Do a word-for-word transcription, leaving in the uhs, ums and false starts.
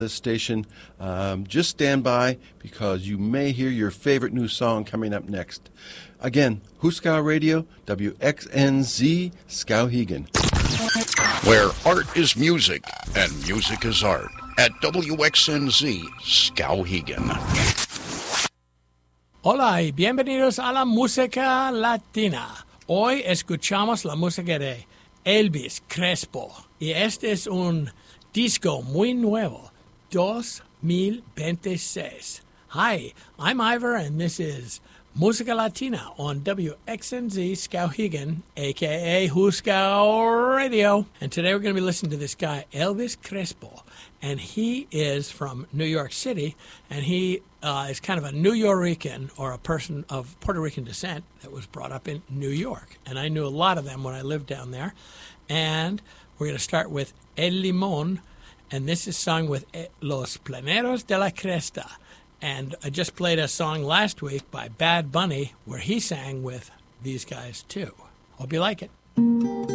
this station. Um, just stand by because you may hear your favorite new song coming up next. Again, Huskow Radio, W X N Z, Skowhegan. Where art is music and music is art at W X N Z, Skowhegan. Hola y bienvenidos a la música latina. Hoy escuchamos la música de Elvis Crespo y este es un disco muy nuevo, dos mil veintiséis. Hi, I'm Ivor and this is Música Latina on W X N Z Skowhegan, a k a. Huskow Radio. And today we're going to be listening to this guy, Elvis Crespo. And he is from New York City, and he uh, is kind of a New Yorican or a person of Puerto Rican descent that was brought up in New York. And I knew a lot of them when I lived down there. And we're going to start with El Limón, and this is sung with Los Planeros de la Cresta. And I just played a song last week by Bad Bunny where he sang with these guys too. Hope you like it.